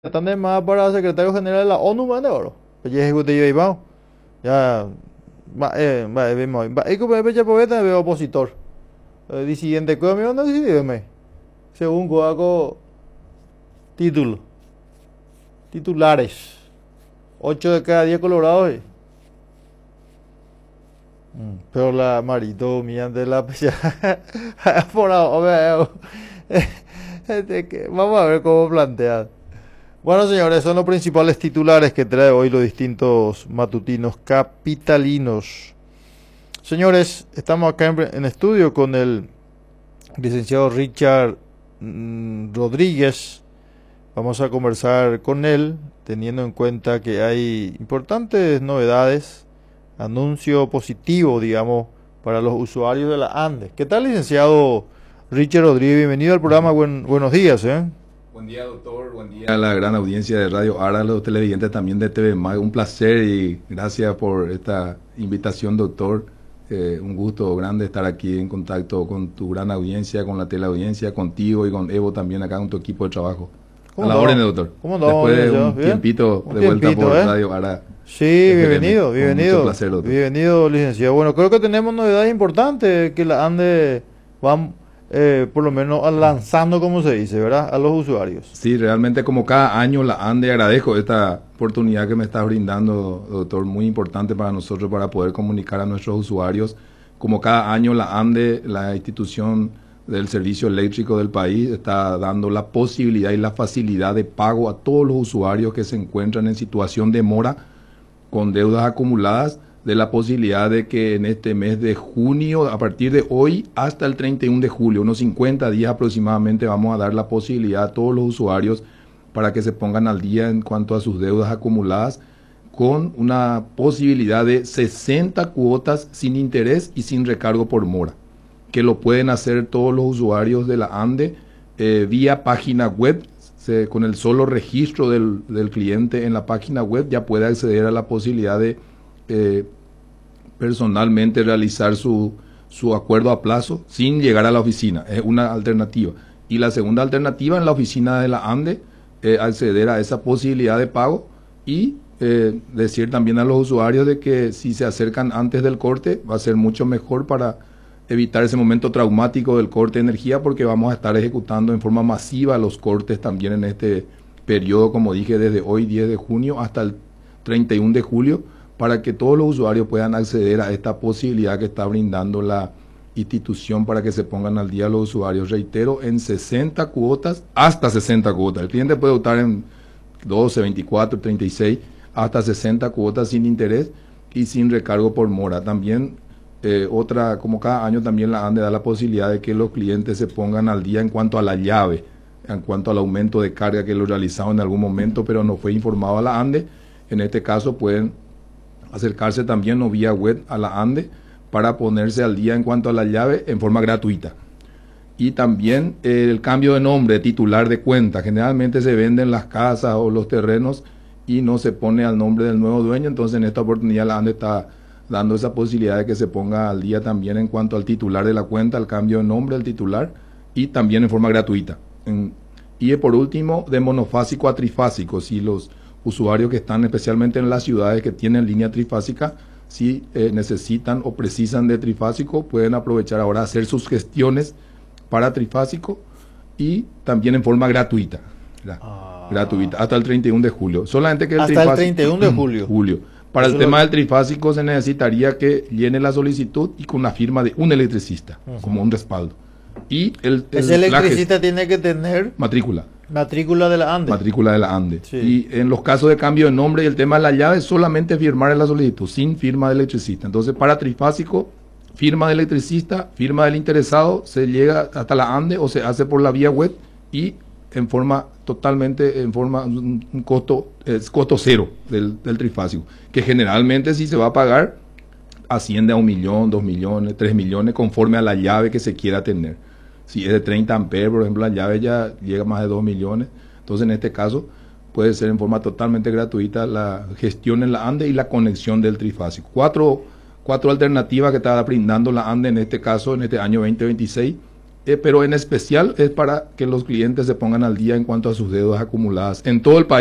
También más para secretario general de la ONU, man, de oro. Pues ya ejecutivo y vamos. Ya, vemos. Y como ya poeta veo opositor. Disidente, ¿cómo me van a decidirme? Según Coaco, título. Titulares. 8 de cada 10 colorados. Pero la Marito, mi ante la por ahora, vamos a ver cómo plantea. Bueno, señores, son los principales titulares que trae hoy los distintos matutinos capitalinos. Señores, estamos acá en estudio con el licenciado Richard Rodríguez. Vamos a conversar con él, teniendo en cuenta que hay importantes novedades, anuncio positivo, digamos, para los usuarios de la ANDE. ¿Qué tal, licenciado Richard Rodríguez? Bienvenido al programa. Buenos días, ¿eh? Buen día, doctor. Buen día a la gran audiencia de Radio Ara, a los televidentes también de TV Mag. Un placer y gracias por esta invitación, doctor. Un gusto grande estar aquí en contacto con tu gran audiencia, con la teleaudiencia, contigo y con Evo también acá, con tu equipo de trabajo. A la orden, doctor. ¿Cómo andamos? Después de un tiempito de vuelta por Radio Ara. Sí, bienvenido. Mucho placer, doctor. Bienvenido, licenciado. Bueno, creo que tenemos novedades importantes que la ANDE van por lo menos lanzando, como se dice, ¿verdad? A los usuarios. Sí, realmente como cada año la ANDE, agradezco esta oportunidad que me estás brindando, doctor, muy importante para nosotros para poder comunicar a nuestros usuarios. Como cada año la ANDE, la institución del servicio eléctrico del país, está dando la posibilidad y la facilidad de pago a todos los usuarios que se encuentran en situación de mora con deudas acumuladas, de la posibilidad de que en este mes de junio, a partir de hoy hasta el 31 de julio, unos 50 días aproximadamente, vamos a dar la posibilidad a todos los usuarios para que se pongan al día en cuanto a sus deudas acumuladas, con una posibilidad de 60 cuotas sin interés y sin recargo por mora, que lo pueden hacer todos los usuarios de la ANDE vía página web. Con el solo registro del cliente en la página web ya puede acceder a la posibilidad de personalmente realizar su acuerdo a plazo sin llegar a la oficina. Es una alternativa. Y la segunda alternativa, en la oficina de la ANDE, acceder a esa posibilidad de pago y decir también a los usuarios de que si se acercan antes del corte va a ser mucho mejor para evitar ese momento traumático del corte de energía, porque vamos a estar ejecutando en forma masiva los cortes también en este periodo, como dije, desde hoy 10 de junio hasta el 31 de julio, para que todos los usuarios puedan acceder a esta posibilidad que está brindando la institución para que se pongan al día los usuarios. Reitero, en 60 cuotas, hasta 60 cuotas. El cliente puede optar en 12, 24, 36, hasta 60 cuotas sin interés y sin recargo por mora. También como cada año también la ANDE da la posibilidad de que los clientes se pongan al día en cuanto a la llave, en cuanto al aumento de carga que lo realizaron en algún momento, pero no fue informado a la ANDE. En este caso pueden acercarse también o vía web a la ANDE para ponerse al día en cuanto a la llave en forma gratuita. Y también el cambio de nombre, titular de cuenta. Generalmente se venden las casas o los terrenos y no se pone al nombre del nuevo dueño, entonces en esta oportunidad la ANDE está dando esa posibilidad de que se ponga al día también en cuanto al titular de la cuenta, el cambio de nombre del titular, y también en forma gratuita. Y por último, de monofásico a trifásico, si los usuarios que están especialmente en las ciudades que tienen línea trifásica, si necesitan o precisan de trifásico, pueden aprovechar ahora hacer sus gestiones para trifásico y también en forma gratuita. Gratuita, hasta el 31 de julio. Solamente que hasta el 31 de julio. Para el tema del trifásico se necesitaría que llene la solicitud y con la firma de un electricista, como un respaldo. Y ese electricista tiene que tener matrícula. Matrícula de la ANDE. Matrícula de la ANDE. Sí. Y en los casos de cambio de nombre y el tema de la llave, solamente firmar en la solicitud, sin firma de electricista. Entonces, para trifásico, firma del electricista, firma del interesado, se llega hasta la ANDE o se hace por la vía web y en forma un costo cero del trifásico, que generalmente si se va a pagar asciende a 1 millón, 2 millones, 3 millones conforme a la llave que se quiera tener. Si es de 30 amperes, por ejemplo, la llave ya llega a más de 2 millones, entonces en este caso puede ser en forma totalmente gratuita la gestión en la ANDE y la conexión del trifásico. Cuatro alternativas que está brindando la ANDE en este caso, en este año 2026, pero en especial es para que los clientes se pongan al día en cuanto a sus deudas acumuladas en todo el país.